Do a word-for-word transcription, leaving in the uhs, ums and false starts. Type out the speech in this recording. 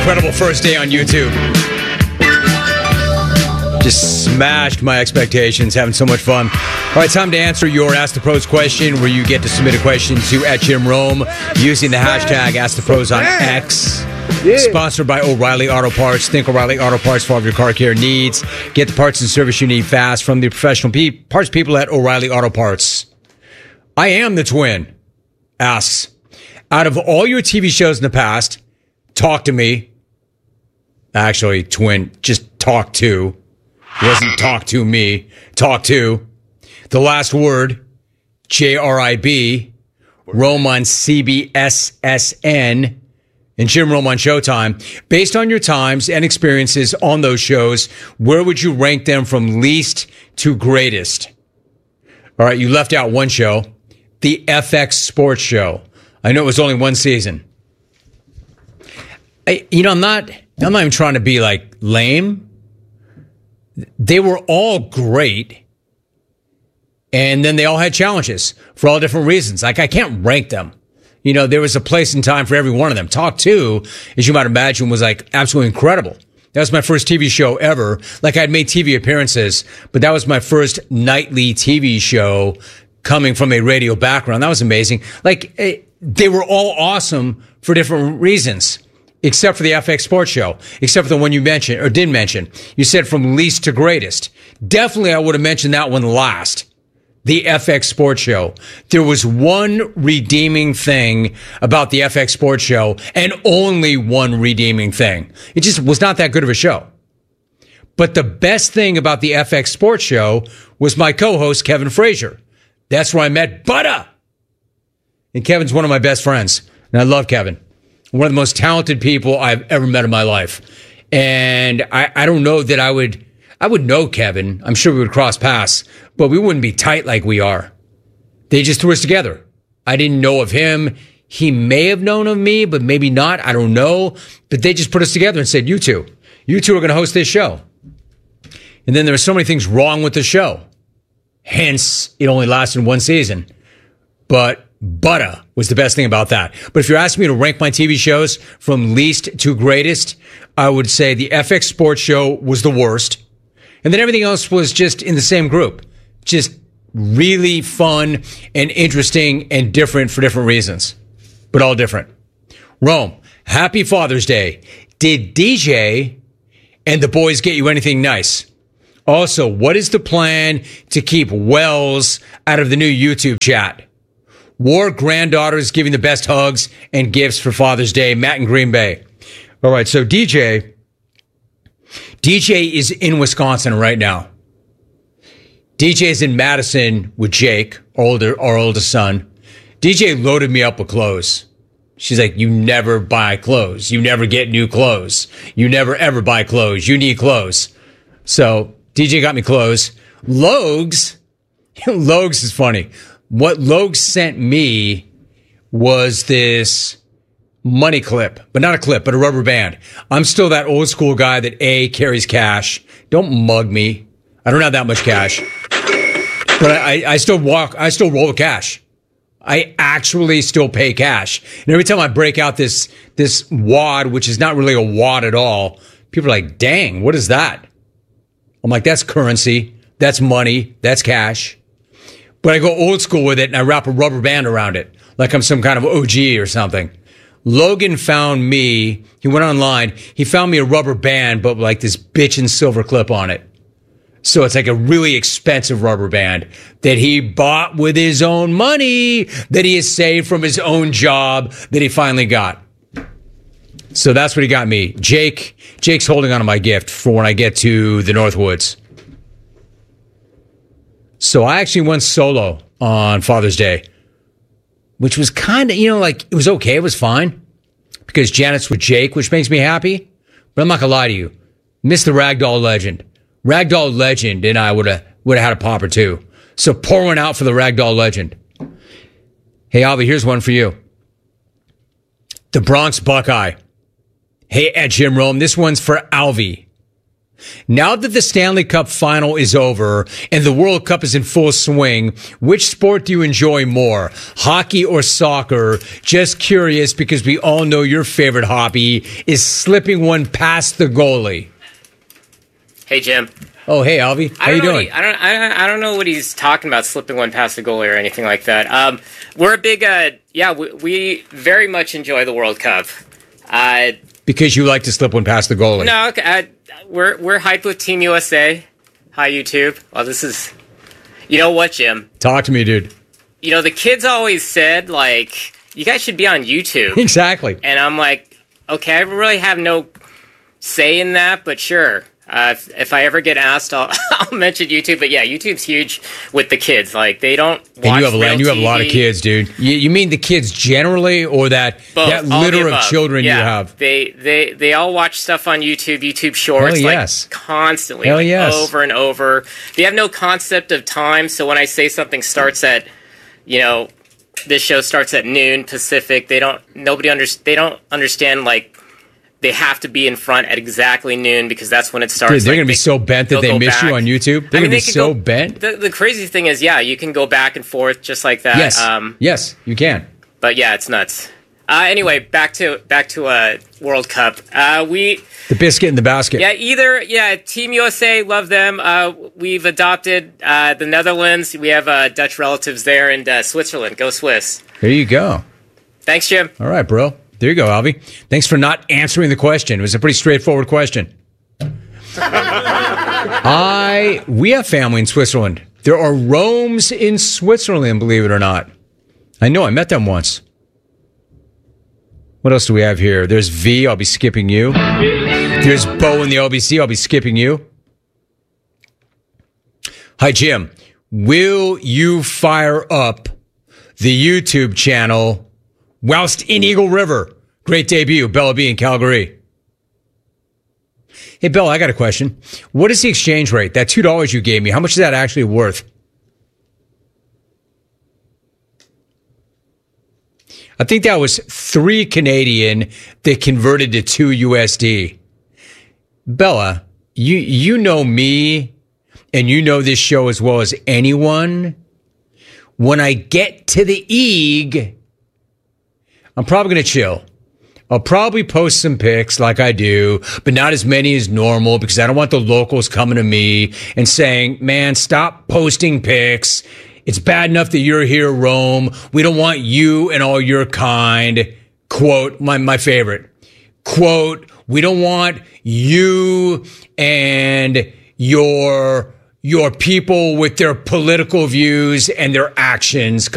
incredible first day on YouTube. Just smashed my expectations, having so much fun. All right, time to answer your Ask the Pros question, where you get to submit a question to at Jim Rome using the hashtag Ask the Pros on X. Yeah. Sponsored by O'Reilly Auto Parts. Think O'Reilly Auto Parts for all of your car care needs. Get the parts and service you need fast from the professional pe- parts people at O'Reilly Auto Parts. I am the twin. Asks, out of all your T V shows in the past, Talk to Me. Actually, twin, just Talk To. It wasn't Talk to Me. Talk To. The Last Word. J R I B. Rome on C B S S N. And Jim Rome on Showtime. Based on your times and experiences on those shows, where would you rank them from least to greatest? All right, you left out one show. The F X Sports Show. I know it was only one season. I, you know, I'm not, I'm not even trying to be like lame. They were all great. And then they all had challenges for all different reasons. Like, I can't rank them. You know, there was a place and time for every one of them. Talk To, as you might imagine, was like absolutely incredible. That was my first T V show ever. Like, I'd made T V appearances, but that was my first nightly T V show coming from a radio background. That was amazing. Like, they were all awesome for different reasons, except for the F X Sports Show, except for the one you mentioned or didn't mention. You said from least to greatest. Definitely, I would have mentioned that one last. The F X Sports Show. There was one redeeming thing about the F X Sports Show, and only one redeeming thing. It just was not that good of a show. But the best thing about the F X Sports Show was my co-host, Kevin Frazier. That's where I met Butter. And Kevin's one of my best friends. And I love Kevin. One of the most talented people I've ever met in my life. And I, I don't know that I would, I would know Kevin. I'm sure we would cross paths, but we wouldn't be tight like we are. They just threw us together. I didn't know of him. He may have known of me, but maybe not. I don't know. But they just put us together and said, you two, you two are going to host this show. And then there were so many things wrong with the show. Hence, it only lasted one season. But Butter was the best thing about that. But if you're asking me to rank my T V shows from least to greatest, I would say the F X Sports Show was the worst. And then everything else was just in the same group. Just really fun and interesting and different for different reasons. But all different. Rome, happy Father's Day. Did D J and the boys get you anything nice? Also, what is the plan to keep Wells out of the new YouTube chat? War granddaughters giving the best hugs and gifts for Father's Day. Matt in Green Bay. All right, so D J, D J is in Wisconsin right now. D J is in Madison with Jake, our older, our oldest son. D J loaded me up with clothes. She's like, you never buy clothes. You never get new clothes. You never ever buy clothes. You need clothes. So D J got me clothes. Logs, Logs is funny. What Logs sent me was this money clip, but not a clip, but a rubber band. I'm still that old school guy that A, carries cash. Don't mug me. I don't have that much cash, but I, I still walk, I still roll with cash. I actually still pay cash. And every time I break out this, this wad, which is not really a wad at all, people are like, dang, what is that? I'm like, that's currency. That's money. That's cash. But I go old school with it and I wrap a rubber band around it like I'm some kind of O G or something. Logan found me. He went online. He found me a rubber band, but like this bitchin' silver clip on it. So it's like a really expensive rubber band that he bought with his own money that he has saved from his own job that he finally got. So that's what he got me. Jake, Jake's holding on to my gift for when I get to the Northwoods. So I actually went solo on Father's Day, which was kind of, you know, like, it was okay. It was fine because Janet's with Jake, which makes me happy. But I'm not going to lie to you. Miss the Ragdoll Legend. Ragdoll Legend and I would have would have had a pop or two. So pour one out for the Ragdoll Legend. Hey, Alvy, here's one for you. The Bronx Buckeye. Hey, at Jim Rome, this one's for Alvy. Now that the Stanley Cup final is over and the World Cup is in full swing, which sport do you enjoy more, hockey or soccer? Just curious because we all know your favorite hobby is slipping one past the goalie. Hey, Jim. Oh, hey, Alvy. How you doing? He, I don't. I, I don't know what he's talking about, slipping one past the goalie or anything like that. Um, we're a big. Uh, yeah, we, we very much enjoy the World Cup. Uh, because you like to slip one past the goalie. No, okay, uh, we're we're hyped with Team U S A. Hi, YouTube. Well, this is. You know what, Jim? Talk to me, dude. You know, the kids always said, like, you guys should be on YouTube. Exactly. And I'm like, okay, I really have no say in that, but sure. Uh, if, if I ever get asked, I'll, I'll mention YouTube. But yeah, YouTube's huge with the kids. Like, they don't watch and you have, real and you have a lot of kids, dude. You, you mean the kids generally, or that Both, that litter of children yeah, you have? They they they all watch stuff on YouTube, YouTube Shorts, Hell yes. like constantly, Hell like, yes. over and over. They have no concept of time. So when I say something starts at, you know, this show starts at noon Pacific, they don't. Nobody under, They don't understand like. They have to be in front at exactly noon because that's when it starts. Dude, they're like, going to be they, so bent that they miss back. you on YouTube. They're I mean, going to be so go, bent. The, the crazy thing is, yeah, you can go back and forth just like that. Yes, um, yes, you can. But yeah, it's nuts. Uh, anyway, back to back to uh, World Cup. Uh, we the biscuit in the basket. Yeah, either yeah, Team U S A, love them. Uh, we've adopted uh, the Netherlands. We have uh, Dutch relatives there, and uh, Switzerland. Go Swiss! There you go. Thanks, Jim. All right, bro. There you go, Alvy. Thanks for not answering the question. It was a pretty straightforward question. I we have family in Switzerland. There are Romes in Switzerland, believe it or not. I know, I met them once. What else do we have here? There's V, I'll be skipping you. There's Bo in the O B C, I'll be skipping you. Hi, Jim. Will you fire up the YouTube channel whilst in Eagle River? Great debut, Bella B in Calgary. Hey, Bella, I got a question. What is the exchange rate? That two dollars you gave me, how much is that actually worth? I think that was three Canadian that converted to two U S D. Bella, you you know me and you know this show as well as anyone. When I get to the Eag, I'm probably going to chill. I'll probably post some pics like I do, but not as many as normal because I don't want the locals coming to me and saying, man, stop posting pics. It's bad enough that you're here, Rome. We don't want you and all your kind. Quote, my, my favorite. Quote, we don't want you and your, your people with their political views and their actions